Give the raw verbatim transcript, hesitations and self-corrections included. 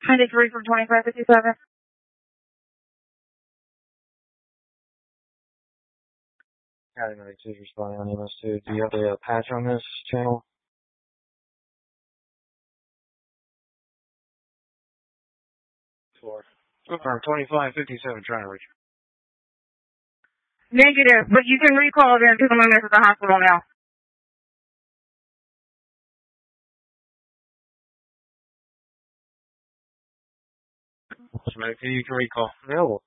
twenty-three from twenty-five fifty-seven. County ninety-two is responding on M S two. Do you have the uh, patch on this channel? Four. Confirm, twenty-five fifty-seven, trying to reach you. Negative, but you can recall them because I'm at the hospital now. You can recall. Available.